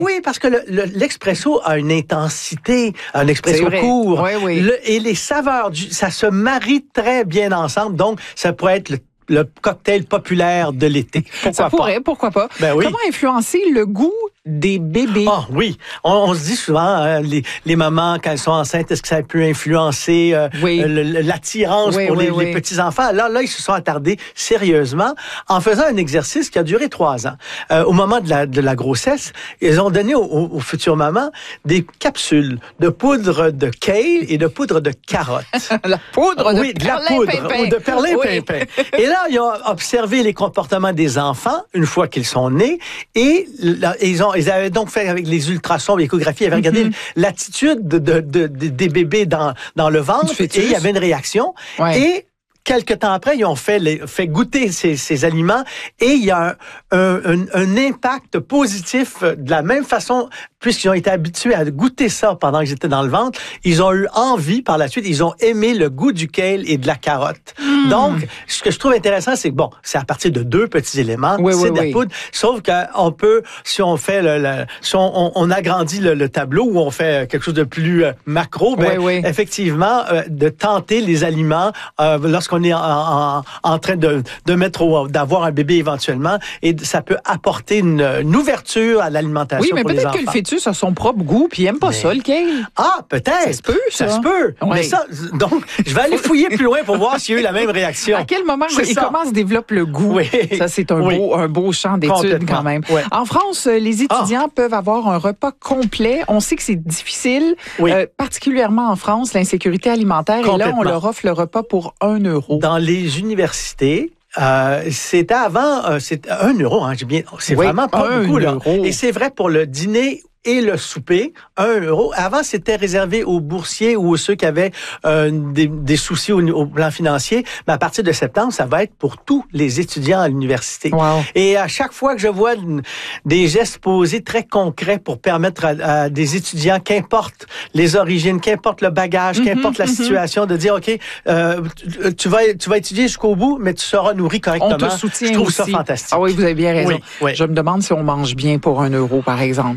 Oui, parce que l'expresso a une intensité, un expresso court. Oui, oui. Et les saveurs, ça se marie très bien ensemble. Donc, ça pourrait être le cocktail populaire de l'été. Pourquoi pas. Ben oui. Comment influencer le goût des bébés? Ah oui, on se dit souvent, les mamans, quand elles sont enceintes, est-ce que ça peut influencer l'attirance pour les petits-enfants? Là, ils se sont attardés sérieusement en faisant un exercice qui a duré 3 ans. Au moment de la grossesse, ils ont donné aux futures mamans des capsules de poudre de kale et de poudre de carotte. La poudre de perlimpinpin. De perlimpinpin. Et là, ils ont observé les comportements des enfants une fois qu'ils sont nés et ils avaient donc fait avec les ultrasons, l'échographie, ils avaient regardé l'attitude des bébés dans le ventre et il y avait une réaction. Ouais. Et quelque temps après, ils ont fait goûter ces aliments et il y a un impact positif de la même façon, puisqu'ils ont été habitués à goûter ça pendant que j'étais dans le ventre. Ils ont eu envie par la suite, ils ont aimé le goût du kale et de la carotte. Donc, ce que je trouve intéressant, c'est que c'est à partir de 2 petits éléments, c'est de la poudre, sauf qu'on peut, si on fait si on agrandit le tableau ou on fait quelque chose de plus macro, effectivement, de tenter les aliments lorsqu'on est en train d'avoir un bébé éventuellement, et ça peut apporter une ouverture à l'alimentation pour les enfants. Oui, mais peut-être que le fœtus a son propre goût, puis il aime pas ça, le kale. Ah, peut-être. Ça se peut, ça. Ça se peut. Oui. Mais ça, donc, je vais aller fouiller plus loin pour voir s'il y a eu la même réaction. À quel moment comment se développe le goût? Oui. Ça, c'est un beau champ d'études quand même. Oui. En France, les étudiants peuvent avoir un repas complet. On sait que c'est difficile, particulièrement en France, l'insécurité alimentaire. Et là, on leur offre le repas pour 1 euro. Dans les universités, c'était avant, c'est 1 euro, hein, c'est vraiment pas beaucoup, là. Et c'est vrai pour le dîner et le souper, 1 euro. Avant, c'était réservé aux boursiers ou à ceux qui avaient des soucis au plan financier. Mais à partir de septembre, ça va être pour tous les étudiants à l'université. Wow. Et à chaque fois que je vois des gestes posés très concrets pour permettre à des étudiants, qu'importe les origines, qu'importe le bagage, qu'importe la situation, de dire, OK, tu vas étudier jusqu'au bout, mais tu seras nourri correctement. On te soutient aussi. Je trouve ça fantastique. Ah oui, vous avez bien raison. Oui. Je me demande si on mange bien pour 1 euro, par exemple.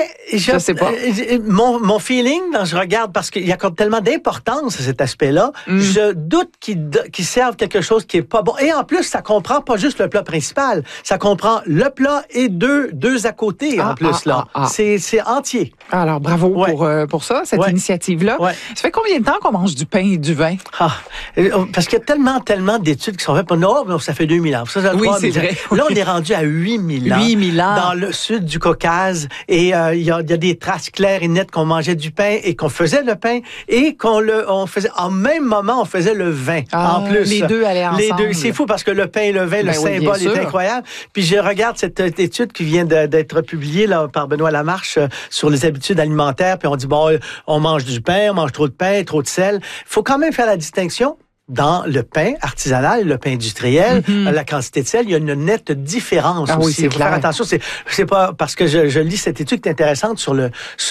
Je sais pas. Mon feeling, quand je regarde, parce qu'il y a tellement d'importance à cet aspect-là, je doute qu'ils servent quelque chose qui est pas bon. Et en plus, ça comprend pas juste le plat principal. Ça comprend le plat et deux à côté, en plus, là. C'est entier. Alors, bravo pour ça, cette initiative-là. Ouais. Ça fait combien de temps qu'on mange du pain et du vin? Parce qu'il y a tellement d'études qui sont faites. Non, ça fait 2000 ans. Ça, oui, c'est vrai. Là, on est rendu à 8000 ans. 8000 ans. Dans le sud du Caucase. Et il y a des traces claires et nettes qu'on mangeait du pain et qu'on faisait le pain et on faisait, en même moment, on faisait le vin. En plus. Les deux allaient ensemble. Les deux. C'est fou parce que le pain et le vin, le symbole est incroyable. Puis je regarde cette étude qui vient d'être publiée là, par Benoît Lamarche sur les habitudes alimentaires. Puis on dit, on mange du pain, on mange trop de pain, trop de sel. Il faut quand même faire la distinction. Dans le pain artisanal, le pain industriel, la quantité de sel, il y a une nette différence aussi. Oui, c'est clair. Faire attention, c'est pas parce que je lis cette étude qui est intéressante sur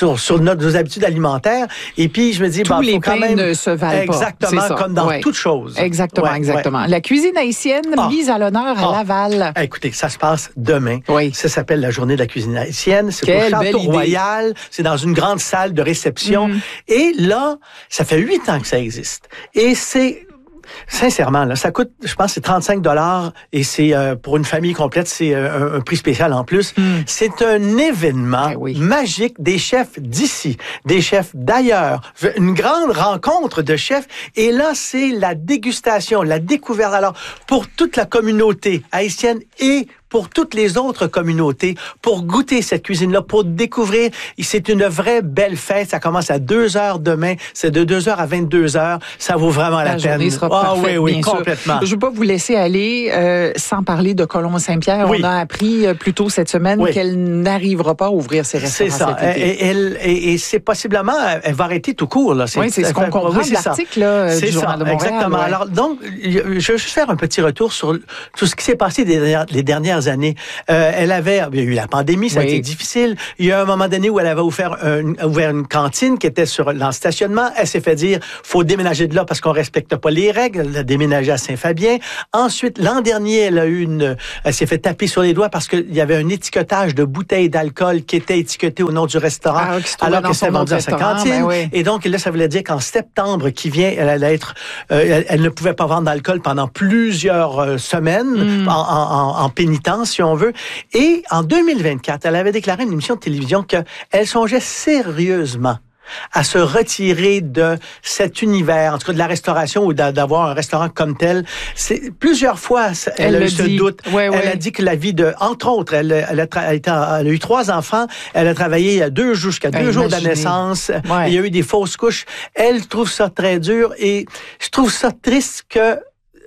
nos habitudes alimentaires. Et puis je me dis, tous les faut quand pains même ne se valent pas. Exactement, comme dans toute chose. Exactement. La cuisine haïtienne mise à l'honneur à Laval. Écoutez, ça se passe demain. Oui. Ça s'appelle la journée de la cuisine haïtienne. C'est au Château Royal. C'est dans une grande salle de réception. Et là, ça fait 8 ans que ça existe. Et sincèrement, là, ça coûte, je pense, c'est 35 $ et c'est pour une famille complète, c'est un prix spécial en plus. C'est un événement magique des chefs d'ici, des chefs d'ailleurs, une grande rencontre de chefs. Et là, c'est la dégustation, la découverte. Alors, pour toute la communauté haïtienne et pour toutes les autres communautés, pour goûter cette cuisine-là, pour découvrir. C'est une vraie belle fête. Ça commence à 2h demain. C'est de 2h à 22h. Ça vaut vraiment la peine. Journée sera parfaite, oui, complètement. Je ne veux pas vous laisser aller sans parler de Colombe-Saint-Pierre. On a appris plus tôt cette semaine qu'elle n'arrivera pas à ouvrir ses restaurants. C'est ça. Cet été. Et c'est possiblement, elle va arrêter tout court. Là. C'est ce qu'on comprend de l'article du Journal de Montréal. Exactement. Alors, donc, je vais juste faire un petit retour sur tout ce qui s'est passé les dernières dernières années. Il y a eu la pandémie, ça a été difficile. Il y a un moment donné où elle avait ouvert une cantine qui était dans le stationnement. Elle s'est fait dire, faut déménager de là parce qu'on respecte pas les règles. Elle a déménagé à Saint-Fabien. Ensuite, l'an dernier, elle s'est fait taper sur les doigts parce qu'il y avait un étiquetage de bouteilles d'alcool qui était étiqueté au nom du restaurant, alors que c'était vendu à sa cantine. Et donc, là, ça voulait dire qu'en septembre qui vient, elle allait être, elle ne pouvait pas vendre d'alcool pendant plusieurs semaines en pénitence, si on veut. Et en 2024, elle avait déclaré à une émission de télévision qu'elle songeait sérieusement à se retirer de cet univers, en tout cas de la restauration ou d'avoir un restaurant comme tel. Plusieurs fois, elle a eu ce doute. Elle a dit que la vie entre autres, elle a eu 3 enfants, elle a travaillé jusqu'à 2 jours de la naissance, il y a eu des fausses couches. Elle trouve ça très dur et je trouve ça triste que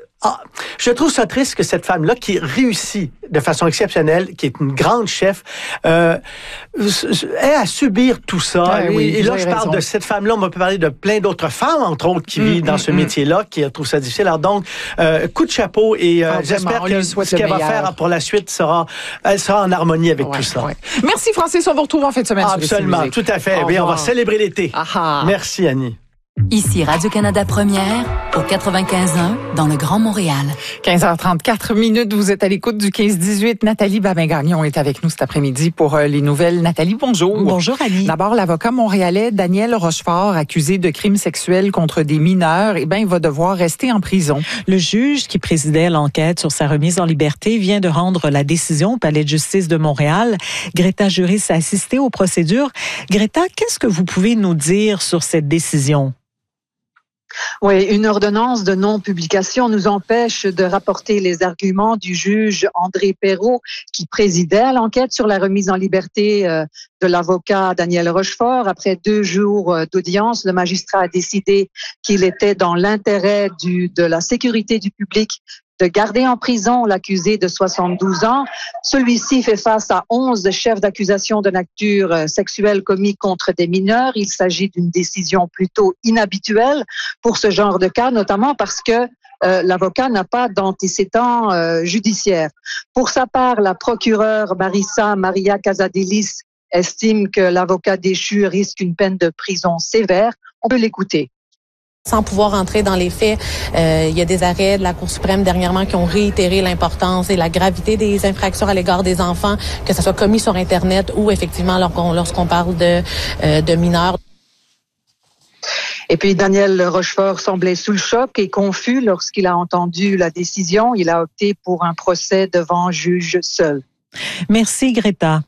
cette femme-là, qui réussit de façon exceptionnelle, qui est une grande chef, ait à subir tout ça. Et là, je parle de cette femme-là. On va parler de plein d'autres femmes, entre autres, qui vivent dans ce métier-là, qui trouvent ça difficile. Alors donc, coup de chapeau et j'espère que ce qu'elle va faire pour la suite elle sera en harmonie avec tout ça. Merci, Francis. On vous retrouve en fin de semaine. Absolument, tout à fait. On va célébrer l'été. Merci, Annie. Ici Radio-Canada Première, au 95.1, dans le Grand Montréal. 15h34, vous êtes à l'écoute du 15-18. Nathalie Babin-Gagnon est avec nous cet après-midi pour les nouvelles. Nathalie, bonjour. Bonjour, Annie. D'abord, l'avocat montréalais Daniel Rochefort, accusé de crimes sexuels contre des mineurs, il va devoir rester en prison. Le juge qui présidait l'enquête sur sa remise en liberté vient de rendre la décision au Palais de justice de Montréal. Greta Juris a assisté aux procédures. Greta, qu'est-ce que vous pouvez nous dire sur cette décision? Oui, une ordonnance de non-publication nous empêche de rapporter les arguments du juge André Perrault qui présidait à l'enquête sur la remise en liberté de l'avocat Daniel Rochefort. Après 2 jours d'audience, le magistrat a décidé qu'il était dans l'intérêt de la sécurité du public de garder en prison l'accusé de 72 ans. Celui-ci fait face à 11 chefs d'accusation de nature sexuelle commis contre des mineurs. Il s'agit d'une décision plutôt inhabituelle pour ce genre de cas, notamment parce que l'avocat n'a pas d'antécédent judiciaire. Pour sa part, la procureure Maria Casadelis estime que l'avocat déchu risque une peine de prison sévère. On peut l'écouter. Sans pouvoir entrer dans les faits, il y a des arrêts de la Cour suprême dernièrement qui ont réitéré l'importance et la gravité des infractions à l'égard des enfants, que ce soit commis sur Internet ou effectivement lorsqu'on parle de mineurs. Et puis Daniel Rochefort semblait sous le choc et confus lorsqu'il a entendu la décision. Il a opté pour un procès devant juge seul. Merci Greta.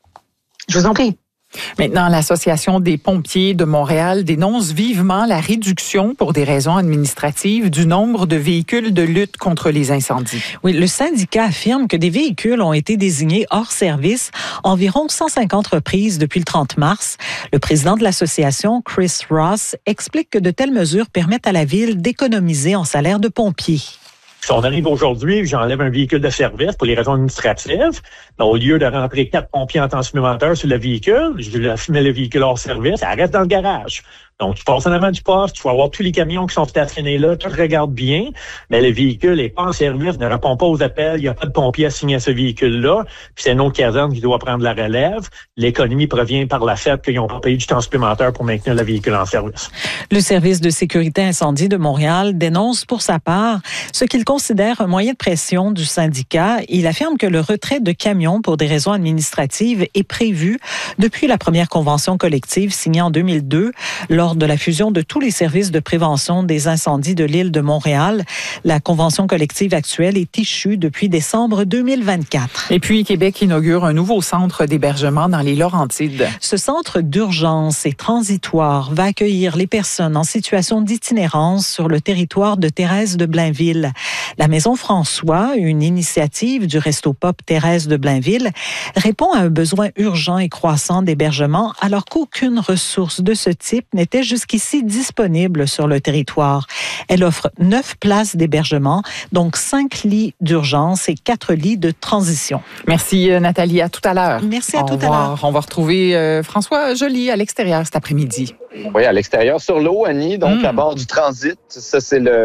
Je vous en prie. Maintenant, l'Association des pompiers de Montréal dénonce vivement la réduction, pour des raisons administratives, du nombre de véhicules de lutte contre les incendies. Oui, le syndicat affirme que des véhicules ont été désignés hors service, environ 150 reprises depuis le 30 mars. Le président de l'association, Chris Ross, explique que de telles mesures permettent à la ville d'économiser en salaire de pompiers. Si on arrive aujourd'hui, j'enlève un véhicule de service pour les raisons administratives. Au lieu de rentrer 4 pompiers en temps supplémentaire sur le véhicule, je mets le véhicule hors service, ça reste dans le garage. Donc, tu passes en avant du poste, tu vas avoir tous les camions qui sont stationnés là, tu regardes bien, mais le véhicule n'est pas en service, ne répond pas aux appels, il n'y a pas de pompier assigné à ce véhicule-là, puis c'est une autre caserne qui doit prendre la relève. L'économie provient par le fait qu'ils n'ont pas payé du temps supplémentaire pour maintenir le véhicule en service. Le service de sécurité incendie de Montréal dénonce pour sa part ce qu'il considère un moyen de pression du syndicat. Il affirme que le retrait de camions pour des raisons administratives est prévu depuis la première convention collective signée en 2002, lors de la fusion de tous les services de prévention des incendies de l'île de Montréal. La convention collective actuelle est échue depuis décembre 2024. Et puis, Québec inaugure un nouveau centre d'hébergement dans les Laurentides. Ce centre d'urgence et transitoire va accueillir les personnes en situation d'itinérance sur le territoire de Thérèse de Blainville. La Maison François, une initiative du Resto Pop Thérèse de Blainville, répond à un besoin urgent et croissant d'hébergement alors qu'aucune ressource de ce type n'était jusqu'ici disponible sur le territoire. Elle offre 9 places d'hébergement, donc 5 lits d'urgence et 4 lits de transition. Merci Nathalie, à tout à l'heure. Merci, à tout à l'heure. On va retrouver François Joly à l'extérieur cet après-midi. Oui, à l'extérieur sur l'eau, Annie, donc à bord du transit. Ça, c'est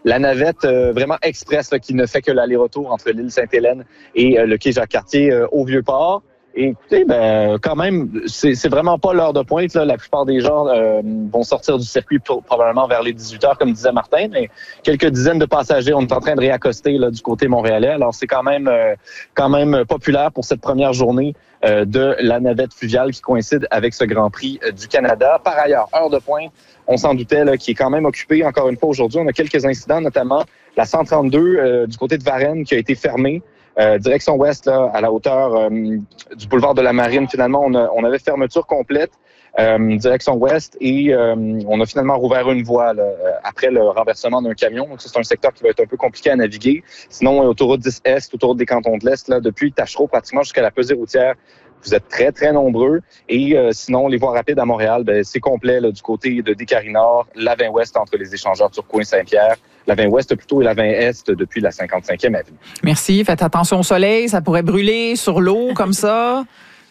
la navette vraiment express là, qui ne fait que l'aller-retour entre l'île Sainte-Hélène et le quai Jacques-Cartier au Vieux-Port. Et écoutez, quand même, c'est vraiment pas l'heure de pointe. Là. La plupart des gens vont sortir du circuit probablement vers les 18h, comme disait Martin, mais quelques dizaines de passagers, on est en train de réaccoster là, du côté montréalais. Alors, c'est quand même populaire pour cette première journée de la navette fluviale qui coïncide avec ce Grand Prix du Canada. Par ailleurs, heure de pointe, on s'en doutait, là, qui est quand même occupée. Encore une fois, aujourd'hui, on a quelques incidents, notamment la 132 du côté de Varennes qui a été fermée. Direction ouest, là, à la hauteur du boulevard de la Marine, finalement, on avait fermeture complète direction ouest et on a finalement rouvert une voie là, après le renversement d'un camion. Donc, c'est un secteur qui va être un peu compliqué à naviguer. Sinon, autoroute 10 Est, autoroute des Cantons de l'Est, là, depuis Taschereau pratiquement jusqu'à la pesée routière, vous êtes très, très nombreux. Et sinon, les voies rapides à Montréal, c'est complet là, du côté de Descaries-Nord, la 20 Ouest entre les échangeurs Turcot et Saint-Pierre, la 20 Ouest plutôt et la 20 Est depuis la 55e avenue. Merci. Faites attention au soleil, ça pourrait brûler sur l'eau comme ça.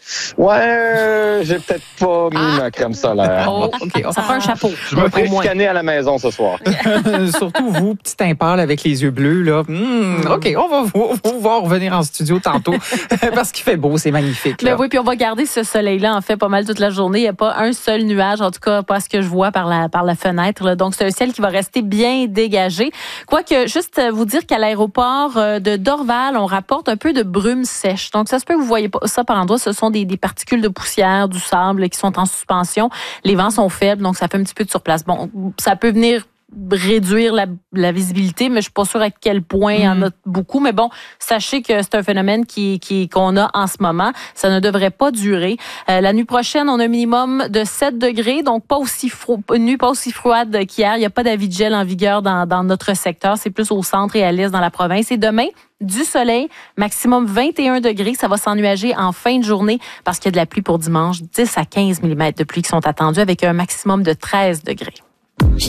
Ouais, j'ai peut-être pas mis ma crème solaire. Oh, OK. Ça fait un chapeau. Je me ferai scanner à la maison ce soir. Surtout vous, petit impâle avec les yeux bleus, là. OK, on va vous voir revenir en studio tantôt parce qu'il fait beau, c'est magnifique. Mais oui, puis on va garder ce soleil-là, en fait, pas mal toute la journée. Il n'y a pas un seul nuage, en tout cas, pas ce que je vois par la fenêtre. Là. Donc, c'est un ciel qui va rester bien dégagé. Quoique, juste vous dire qu'à l'aéroport de Dorval, on rapporte un peu de brume sèche. Donc, ça se peut que vous voyez pas ça par endroits. Ce sont des particules de poussière, du sable qui sont en suspension. Les vents sont faibles, donc ça fait un petit peu de surplace. Bon, ça peut venir réduire la visibilité, mais je suis pas sûre à quel point il y en a beaucoup. Mais bon, sachez que c'est un phénomène qu'on a en ce moment. Ça ne devrait pas durer. La nuit prochaine, on a un minimum de 7 degrés, donc pas aussi froide qu'hier. Il n'y a pas d'avis de gel en vigueur dans notre secteur. C'est plus au centre et à l'est dans la province. Et demain, du soleil, maximum 21 degrés. Ça va s'ennuager en fin de journée parce qu'il y a de la pluie pour dimanche. 10 à 15 mm de pluie qui sont attendus avec un maximum de 13 degrés.